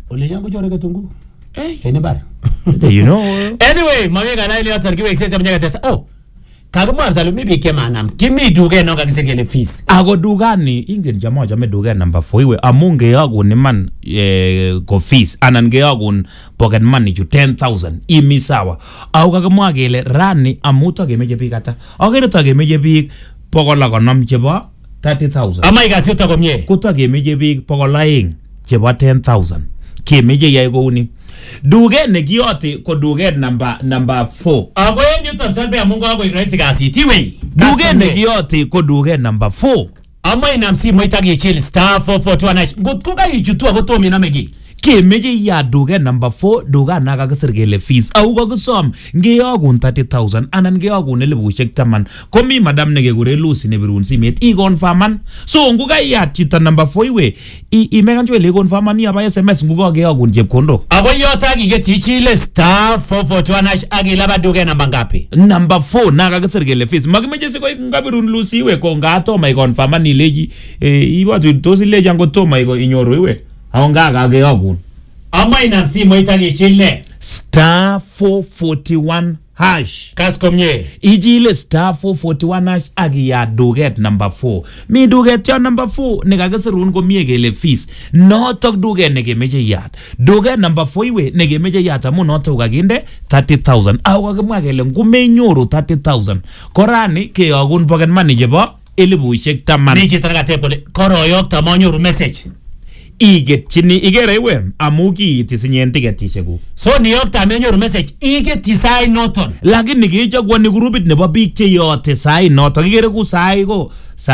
Ole yangu chore ketungu. Kene bar. You know. Anyway, mami kana ile yote kiwe excess mnyaka tesa. Oh. Kagumwa Salumi bike manam. Kimi duge no kakisegele fees. Ago dugani ingen jamaa jame duge number 4 iwe amunge yago ni man ko fees anan ge yago pocket money ju 10,000 imi sawa. Au kagumwa gele rani amuta gemeje bik ata. Agere ta gemeje bik pokola konam chebo 30,000. Ama igasiota komye. Kuta gemeje bik pokola ing chebo 10,000. Kemeje yai ko uni. Duge ne giyote ko duge number 4. Ago yen yuto msalbe ya mungu wako ikraisi gasiti wey. Duge ne giyote ko duge number 4. Ama inamsi moitagi chill star 441 kuka ichutua kutomi na megi. Kemeje ya duge number 4 duga naga kasirgele fees au kagusom ngeyogun 30,000 anan ngeyogun 10,000 komi madam nege gure Lucy ne birun simet I confirman so nguga ya chita number 4 iwe imegan chwe le confirman ya ba SMS nguga geyogun chepkondo ago yota gigeti chile star 441 agilaba duge namba ngapi number 4 naga kasirgele fees magimeje siko ngabirun Lucy iwe ko ngato mai confirman ileji iwa tu tosi leji ango to mai go inyoru iwe Aonga kage yogun. Ama inamsi moitagi chile. Star 441 hash. Kaskomye. Ijile star 441 hash agi ya duget number 4. Mi duget ya number 4. Nekagesirun ko miye gele fees. Notok duget negemeje yat. Duget number 4 iwe negemeje yat amu notok ukaginde 30,000. Au kagemwa gele ngume nyoro 30,000. Korani ke yogun pocket money jebo 10,000. Niji taraga tepole. Koro yok tamonyoru message. Iget chini igere iwe amuki itisinyen tiketishek so ni yok tamenyoru message iget sai noton lakini kichagwa ni groupit nebo bik che yote sai noton igere ku sai ko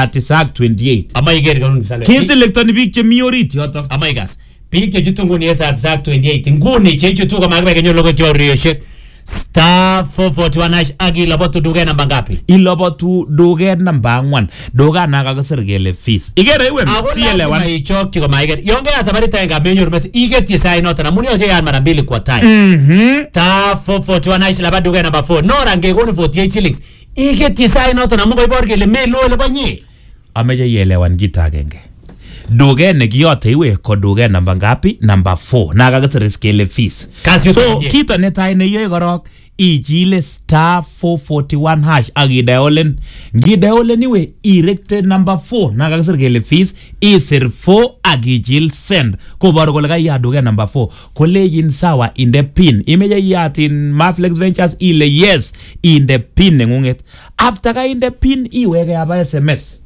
30-28 ama igere kanun misale kinselectoni bik che mi orit yoto ama igas bik che chutu nguni 30-28 nguni che chutu kama akbe kenyo logo kiwa riyoshek star 441 agi lobotu duge namba ngapi ilobotu duge namba 4 duga naga kasirgele fees igere iwe sielewan ichok chiko maigere yonge ya sabari taenga menyoru mesi igeti sai nota na muni oje ya mara mbili kwa time star 441 laba duge namba 4 nora ngegoni 48 shillings igeti sai nota na mungo iborgele melo le banyi ameje yelewan gita agenge duge ne giyote iwe ko duge namba ngapi number 4 naga kasirgele fees so kita netai ne yoy korok ichile star 441 hash agidayolen gidayolen iwe irekte number 4 naga kasirgele fees isir 4 agichil send kobaru kole kaya duge number 4 kolejin sawa inde pin imeje yatin Maflex Ventures ile yes inde pin nengunget after ka inde pin iweke aba SMS